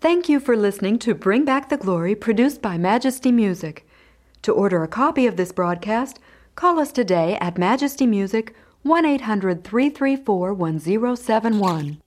Thank you for listening to Bring Back the Glory, produced by Majesty Music. To order a copy of this broadcast, call us today at Majesty Music, 1-800-334-1071.